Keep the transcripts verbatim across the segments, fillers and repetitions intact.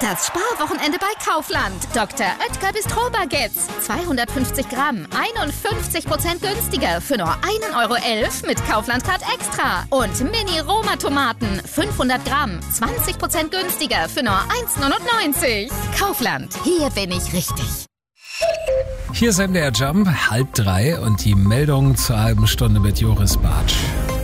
Das Sparwochenende bei Kaufland. Doktor Oetker Bistro-Baguettes. zweihundertfünfzig Gramm, einundfünfzig Prozent günstiger für nur ein Euro elf mit Kaufland-Card Extra. Und Mini-Roma-Tomaten, fünfhundert Gramm, zwanzig Prozent günstiger für nur eins neunundneunzig. Kaufland, hier bin ich richtig. Hier ist M D R Jump, halb drei und die Meldung zur halben Stunde mit Joris Bartsch.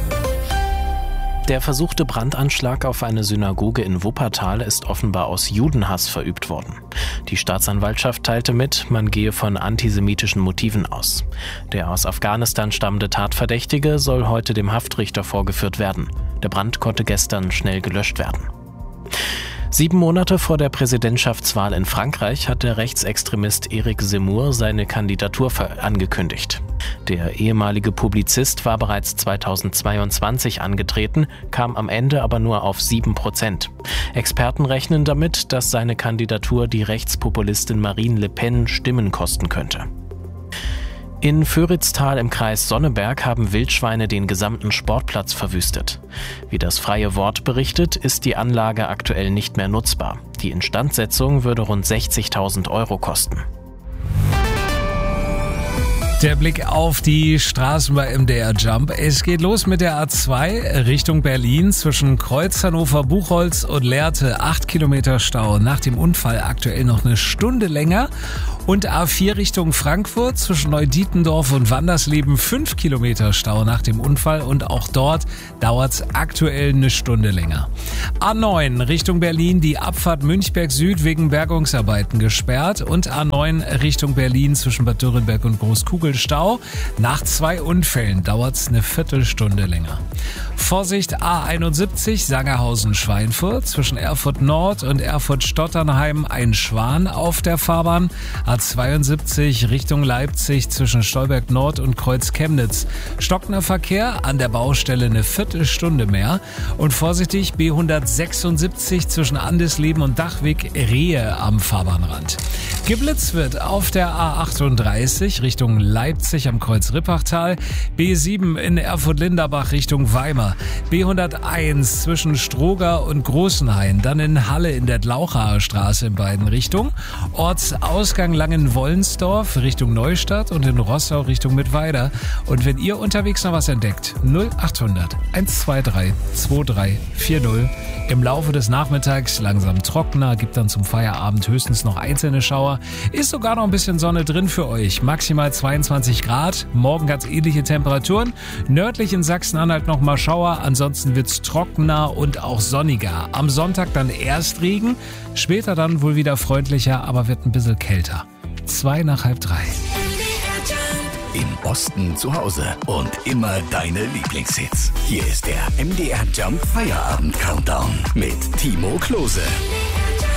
Der versuchte Brandanschlag auf eine Synagoge in Wuppertal ist offenbar aus Judenhass verübt worden. Die Staatsanwaltschaft teilte mit, man gehe von antisemitischen Motiven aus. Der aus Afghanistan stammende Tatverdächtige soll heute dem Haftrichter vorgeführt werden. Der Brand konnte gestern schnell gelöscht werden. Sieben Monate vor der Präsidentschaftswahl in Frankreich hat der Rechtsextremist Éric Zemmour seine Kandidatur angekündigt. Der ehemalige Publizist war bereits zweitausendzweiundzwanzig angetreten, kam am Ende aber nur auf sieben Prozent. Experten rechnen damit, dass seine Kandidatur die Rechtspopulistin Marine Le Pen Stimmen kosten könnte. In Föritztal im Kreis Sonneberg haben Wildschweine den gesamten Sportplatz verwüstet. Wie das Freie Wort berichtet, ist die Anlage aktuell nicht mehr nutzbar. Die Instandsetzung würde rund sechzigtausend Euro kosten. Der Blick auf die Straßen bei M D R Jump. Es geht los mit der A zwei Richtung Berlin zwischen Kreuz Hannover-Buchholz und Lehrte. Acht Kilometer Stau. Nach dem Unfall aktuell noch eine Stunde länger. Und A vier Richtung Frankfurt zwischen Neudietendorf und Wandersleben. Fünf Kilometer Stau nach dem Unfall. Und auch dort dauert es aktuell eine Stunde länger. A neun Richtung Berlin. Die Abfahrt Münchberg Süd wegen Bergungsarbeiten gesperrt. Und A neun Richtung Berlin zwischen Bad Dürrenberg und Großkugel. Stau. Nach zwei Unfällen dauert es eine Viertelstunde länger. Vorsicht A einundsiebzig Sangerhausen-Schweinfurt zwischen Erfurt Nord und Erfurt-Stotternheim ein Schwan auf der Fahrbahn. A zweiundsiebzig Richtung Leipzig zwischen Stolberg Nord und Kreuz Chemnitz. Stockender Verkehr, an der Baustelle eine Viertelstunde mehr. Und vorsichtig B hundertsechsundsiebzig zwischen Andesleben und Dachwig Rehe am Fahrbahnrand. Geblitzt wird auf der A achtunddreißig Richtung Leipzig am Kreuz Rippachtal, B sieben in Erfurt-Linderbach Richtung Weimar, B hunderteins zwischen Stroger und Großenhain, dann in Halle in der Glauchaer Straße in beiden Richtungen, Ortsausgang Langen-Wollensdorf Richtung Neustadt und in Rossau Richtung Mittweida. Und wenn ihr unterwegs noch was entdeckt, null achthundert hundertzweiundzwanzig drei vier null. Im Laufe des Nachmittags langsam trockener, gibt dann zum Feierabend höchstens noch einzelne Schauer. Ist sogar noch ein bisschen Sonne drin für euch. Maximal zweiundzwanzig Grad, morgen ganz ähnliche Temperaturen. Nördlich in Sachsen-Anhalt noch mal Schauer, ansonsten wird's trockener und auch sonniger. Am Sonntag dann erst Regen, später dann wohl wieder freundlicher, aber wird ein bisschen kälter. Zwei nach halb drei. Im Osten zu Hause und immer deine Lieblingshits. Hier ist der M D R Jump Feierabend Countdown mit Timo Klose.